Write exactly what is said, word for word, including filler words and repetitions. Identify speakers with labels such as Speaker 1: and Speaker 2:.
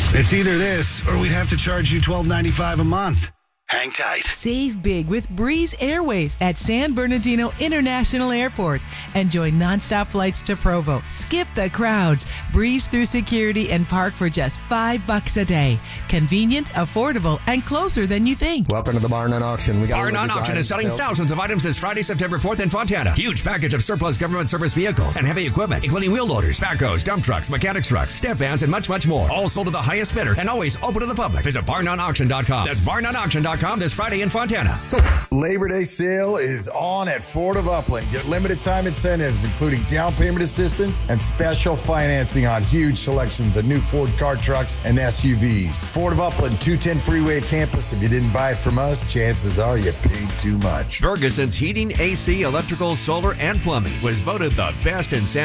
Speaker 1: It's either this or we'd have to charge you twelve ninety-five a month. Hang tight.
Speaker 2: Save big with Breeze Airways at San Bernardino International Airport. Enjoy nonstop flights to Provo. Skip the crowds. Breeze through security and park for just five bucks a day. Convenient, affordable, and closer than you think.
Speaker 3: Welcome to the Bar None Auction. We got
Speaker 4: Bar None Auction is selling sales. thousands of items this Friday, September fourth in Fontana. Huge package of surplus government service vehicles and heavy equipment, including wheel loaders, backhoes, dump trucks, mechanics trucks, step vans, and much, much more. All sold to the highest bidder and always open to the public. Visit bar none auction dot com. That's bar none auction dot com this Friday in Fontana.
Speaker 5: Labor Day sale is on at Ford of Upland. Get limited time incentives, including down payment assistance and special financing on huge selections of new Ford car trucks and S U Vs. Ford of Upland, two ten Freeway Campus. If you didn't buy it from us, chances are you paid too much.
Speaker 4: Ferguson's Heating, A C, Electrical, Solar, and Plumbing was voted the best in San